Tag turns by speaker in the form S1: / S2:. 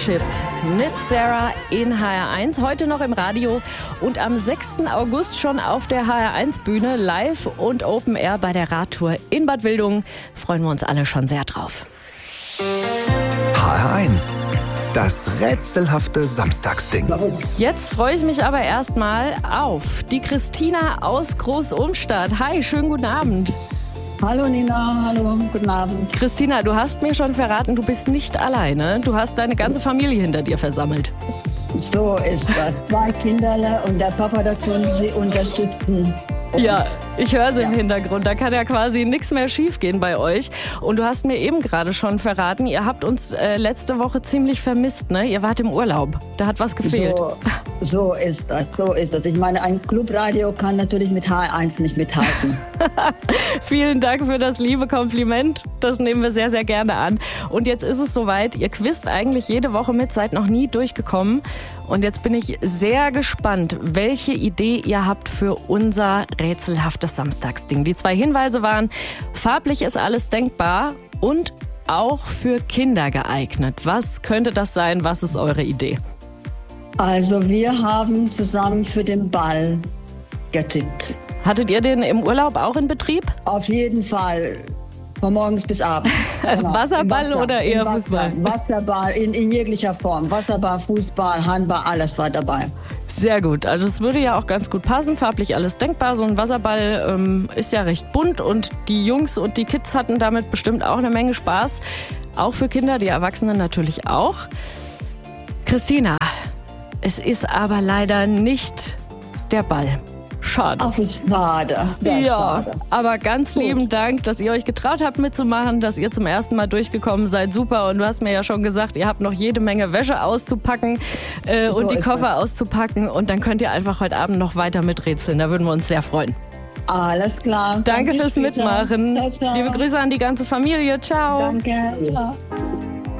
S1: Starship mit Sarah in HR1. Heute noch im Radio und am 6. August schon auf der HR1-Bühne live und Open Air bei der Radtour in Bad Wildungen. Freuen wir uns alle schon sehr drauf.
S2: HR1, das rätselhafte Samstagsding.
S1: Jetzt freue ich mich aber erstmal auf die Christina aus Groß-Umstadt. Hi, schönen guten Abend.
S3: Hallo Nina, hallo, guten Abend.
S1: Christina, du hast mir schon verraten, du bist nicht alleine. Du hast deine ganze Familie hinter dir versammelt.
S3: So ist das. 2 Kinderle und der Papa dazu, sie unterstützen.
S1: Ja, ich höre sie im Hintergrund. Da kann ja quasi nichts mehr schiefgehen bei euch. Und du hast mir eben gerade schon verraten, ihr habt uns letzte Woche ziemlich vermisst, ne? Ihr wart im Urlaub. Da hat was gefehlt.
S3: So ist das. Ich meine, ein Clubradio kann natürlich mit HR1 nicht mithalten.
S1: Vielen Dank für das liebe Kompliment. Das nehmen wir sehr, sehr gerne an. Und jetzt ist es soweit. Ihr quizt eigentlich jede Woche mit, seid noch nie durchgekommen. Und jetzt bin ich sehr gespannt, welche Idee ihr habt für unser rätselhaftes Samstagsding. Die 2 Hinweise waren, farblich ist alles denkbar und auch für Kinder geeignet. Was könnte das sein? Was ist eure Idee?
S3: Also wir haben zusammen für den Ball getippt.
S1: Hattet ihr den im Urlaub auch in Betrieb?
S3: Auf jeden Fall. Von morgens bis abends. Genau.
S1: Wasserball oder eher Fußball?
S3: Wasserball in jeglicher Form. Wasserball, Fußball, Handball, alles war dabei.
S1: Sehr gut. Also es würde ja auch ganz gut passen. Farblich alles denkbar. So ein Wasserball ist ja recht bunt und die Jungs und die Kids hatten damit bestimmt auch eine Menge Spaß. Auch für Kinder, die Erwachsenen natürlich auch. Christina, es ist aber leider nicht der Ball. Schade.
S3: Ach, schade. Schade.
S1: Aber ganz lieben Dank, dass ihr euch getraut habt mitzumachen, dass ihr zum ersten Mal durchgekommen seid. Super. Und du hast mir ja schon gesagt, ihr habt noch jede Menge Wäsche auszupacken und die Koffer auszupacken. Und dann könnt ihr einfach heute Abend noch weiter miträtseln. Da würden wir uns sehr freuen.
S3: Alles klar.
S1: Danke fürs Mitmachen.
S3: Ciao, ciao.
S1: Liebe Grüße an die ganze Familie. Ciao.
S3: Danke. Ciao.